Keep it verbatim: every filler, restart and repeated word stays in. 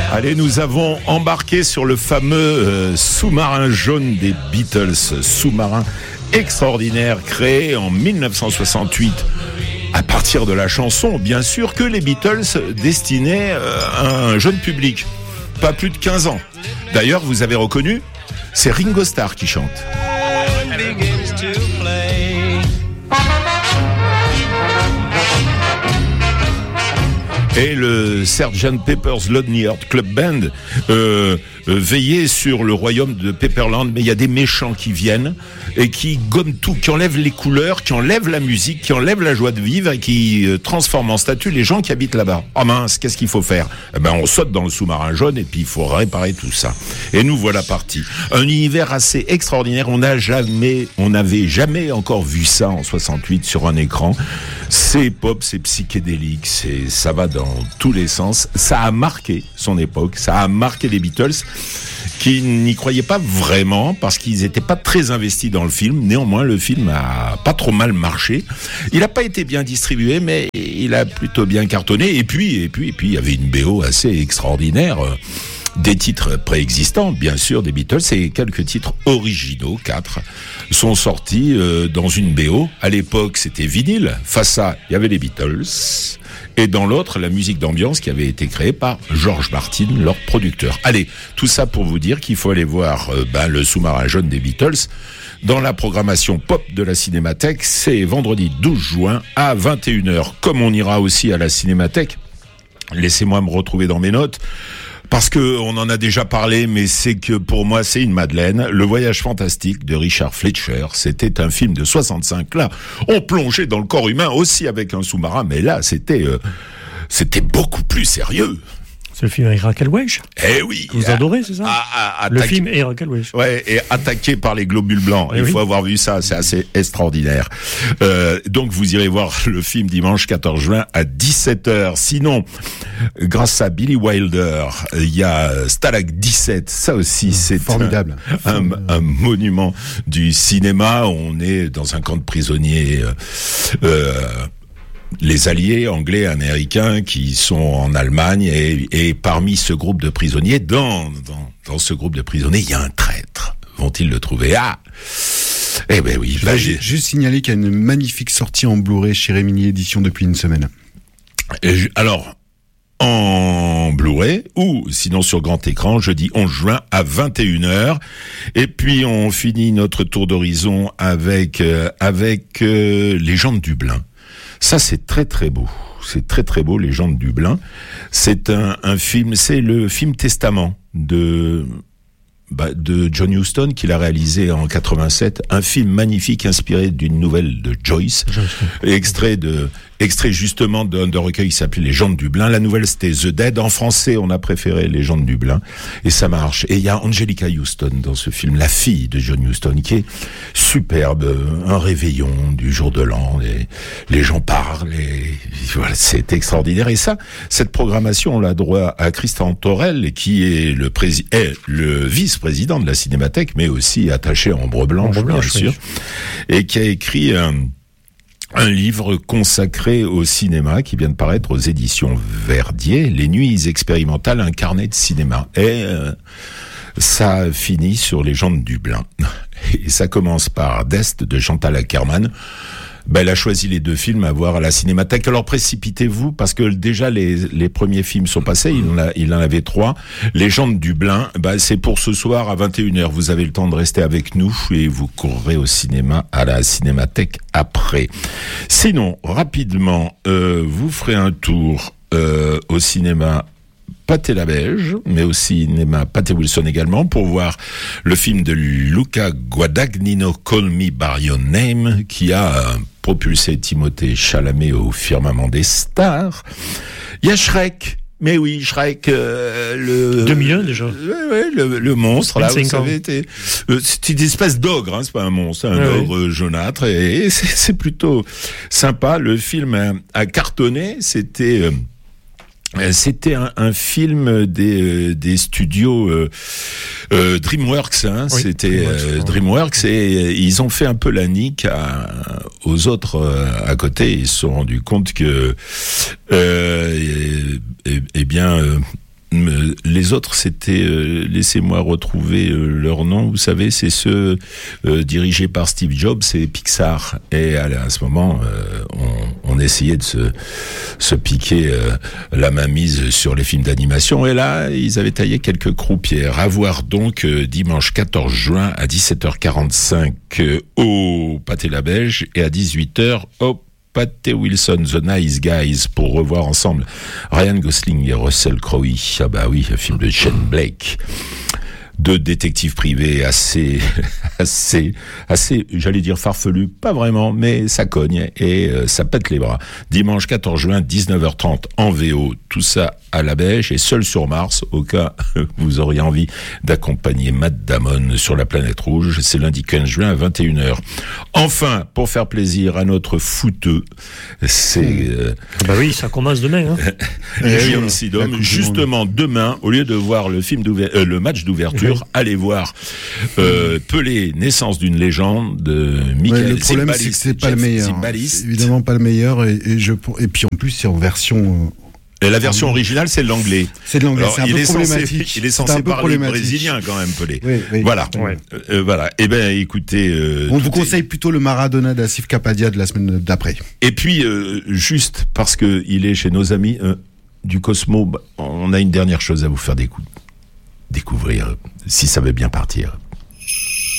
Allez, nous avons embarqué sur le fameux euh, sous-marin jaune des Beatles, sous-marin extraordinaire créé en dix-neuf cent soixante-huit. À partir de la chanson, bien sûr, que les Beatles destinaient euh, à un jeune public, pas plus de quinze ans. D'ailleurs, vous avez reconnu, c'est Ringo Starr qui chante. Et le sergeant Pepper's Lonely Hearts Club Band euh, euh, veillait sur le royaume de Pepperland, mais il y a des méchants qui viennent et qui gomment tout, qui enlèvent les couleurs, qui enlèvent la musique, qui enlèvent la joie de vivre et qui euh, transforment en statue les gens qui habitent là-bas. Oh mince, qu'est-ce qu'il faut faire ? Eh ben, on saute dans le sous-marin jaune et puis il faut réparer tout ça. Et nous voilà partis. Un univers assez extraordinaire. On n'a jamais, on n'avait jamais encore vu ça en soixante-huit sur un écran. C'est pop, c'est psychédélique, c'est, ça va dans tous les sens. Ça a marqué son époque, ça a marqué les Beatles, qui n'y croyaient pas vraiment parce qu'ils n'étaient pas très investis dans le film. Néanmoins, le film a pas trop mal marché. Il n'a pas été bien distribué, mais il a plutôt bien cartonné. Et puis, et puis, et puis, il y avait une B O assez extraordinaire. Des titres préexistants, bien sûr, des Beatles, et quelques titres originaux, quatre, sont sortis euh, dans une B O. À l'époque, c'était vinyle. Face à, il y avait les Beatles. Et dans l'autre, la musique d'ambiance qui avait été créée par George Martin, leur producteur. Allez, tout ça pour vous dire qu'il faut aller voir euh, ben, le sous-marin jaune des Beatles dans la programmation pop de la Cinémathèque. C'est vendredi douze juin à vingt et une heures. Comme on ira aussi à la Cinémathèque, laissez-moi me retrouver dans mes notes. Parce que on en a déjà parlé, mais c'est que pour moi c'est une madeleine. Le Voyage fantastique de Richard Fletcher, c'était un film de soixante-cinq. Là, on plongeait dans le corps humain aussi avec un sous-marin, mais là c'était euh, c'était beaucoup plus sérieux. C'est le film avec Raquel Welch. Eh oui. Vous adorez, c'est ça à, à, Le film et Raquel Welch. Ouais, et attaqué par les globules blancs. Eh Il oui. faut avoir vu ça, c'est assez extraordinaire. Euh, donc vous irez voir le film dimanche quatorze juin à dix-sept heures. Sinon, grâce à Billy Wilder, il y a Stalag dix-sept. Ça aussi, c'est formidable. Un, un, un monument du cinéma. On est dans un camp de prisonniers. Euh, euh, les alliés anglais, américains qui sont en Allemagne et, et parmi ce groupe de prisonniers, dans, dans, dans ce groupe de prisonniers, il y a un traître. Vont-ils le trouver ? Ah, eh ben oui. Je Bah, vais j'ai... juste signaler qu'il y a une magnifique sortie en Blu-ray chez Rémini Édition depuis une semaine. Je... Alors, en Blu-ray ou sinon sur grand écran, jeudi onze juin à vingt et une heures. Et puis on finit notre tour d'horizon avec euh, avec euh, Les gens de Dublin. Ça, c'est très très beau. C'est très très beau, Les gens de Dublin. C'est un, un film, c'est le film Testament de, bah, de John Huston qu'il a réalisé en quatre-vingt-sept. Un film magnifique inspiré d'une nouvelle de Joyce. Joyce. Extrait de, extrait justement d'un, d'un recueil qui s'appelait Les gens de Dublin. La nouvelle, c'était The Dead. En français, on a préféré Les gens de Dublin. Et ça marche. Et il y a Angelica Houston dans ce film, la fille de John Huston, qui est superbe. Un réveillon du jour de l'an. Les, les gens parlent. Et voilà, c'est extraordinaire. Et ça, cette programmation, on l'a droit à Christian Torel, qui est le prési- est le vice-président de la Cinémathèque, mais aussi attaché à Ombre Blanche, Ombre Blanche, bien sûr. Oui. Et qui a écrit un, un livre consacré au cinéma qui vient de paraître aux éditions Verdier, Les Nuits expérimentales, un carnet de cinéma. Et euh, ça finit sur Les gens de Dublin. Et ça commence par D'Est de Chantal Akerman. Ben, elle a choisi les deux films à voir à la Cinémathèque. Alors précipitez-vous, parce que déjà les, les premiers films sont passés, il en, a, il en avait trois. Les gens de Dublin, ben, c'est pour ce soir à vingt et une heures. Vous avez le temps de rester avec nous et vous courrez au cinéma à la Cinémathèque après. Sinon, rapidement, euh, vous ferez un tour euh, au cinéma Pathé-la-Beige, mais au cinéma Pathé-Wilson également, pour voir le film de Luca Guadagnino, Call Me By Your Name, qui a euh, propulsé Timothée Chalamet au firmament des stars. Il y a Shrek. Mais oui, Shrek, euh, le... deux mille un déjà. Ouais, ouais, le, le monstre, là, vous savez, était, euh, c'est une espèce d'ogre, hein, c'est pas un monstre, c'est un ouais, ogre oui. jaunâtre, et, et c'est, c'est plutôt sympa. Le film a, a cartonné, c'était... Euh, C'était un, un film des, des studios euh, euh, DreamWorks, hein. Oui, c'était DreamWorks, euh, DreamWorks et ils ont fait un peu la nique à, aux autres euh, à côté. Ils se sont rendus compte que, euh, eh, eh bien, euh, Euh, Les autres, c'était, euh, laissez-moi retrouver euh, leur nom, vous savez, c'est ceux euh, dirigés par Steve Jobs, c'est Pixar. Et à, à ce moment, euh, on, on essayait de se, se piquer euh, la mainmise sur les films d'animation. Et là, ils avaient taillé quelques croupières. À voir donc euh, dimanche quatorze juin à dix-sept heures quarante-cinq euh, au Pâté la Belge et à dix-huit heures au Pathé Wilson, The Nice Guys, pour revoir ensemble Ryan Gosling et Russell Crowe. Ah bah oui, un film de Shane Blake. Deux détectives privés assez, assez, assez, j'allais dire farfelu, pas vraiment, mais ça cogne et euh, ça pète les bras. Dimanche quatorze juin, dix-neuf heures trente en V O, tout ça à la Belge et Seul sur Mars, au cas où vous auriez envie d'accompagner Matt Damon sur la planète rouge. C'est lundi quinze juin à vingt et une heures. Enfin, pour faire plaisir à notre footeux, c'est... Euh, bah oui, ça commence demain. Hein. Guillaume Sidom, justement demain, au lieu de voir le film d'ouver- euh, le match d'ouverture, oui. allez voir euh, Pelé, naissance d'une légende de Michael ouais, le problème, c'est que c'est pas le meilleur. C'est évidemment pas le meilleur, et, et, je, et puis en plus, c'est en version... Et la version originale, c'est l'anglais. C'est de l'anglais, c'est un il peu est problématique. Censé, il est censé parler brésilien quand même, Pelé. Oui, oui, voilà. Ouais. Euh, voilà. Eh ben, écoutez. Euh, On vous conseille est... plutôt le Maradona d'Asif Kapadia de la semaine d'après. Et puis, euh, juste parce que il est chez nos amis euh, du Cosmo, on a une dernière chose à vous faire décou- découvrir, si ça veut bien partir.